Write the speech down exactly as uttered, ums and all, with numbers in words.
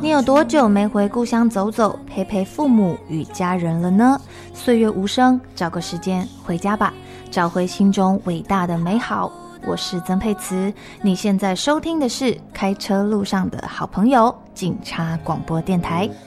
你有多久没回故乡走走，陪陪父母与家人了呢？岁月无声，找个时间回家吧，找回心中伟大的美好。我是曾沛慈，你现在收听的是开车路上的好朋友警察广播电台。